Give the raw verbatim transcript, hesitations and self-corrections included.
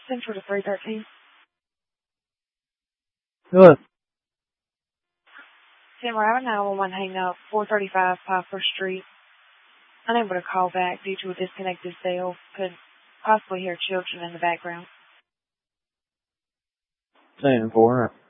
Central to three thirteen. Good. Sam, we're having nine one one hang up, four thirty-five Piper Street. Unable to call back due to a disconnected cell. Could possibly hear children in the background. Ten four.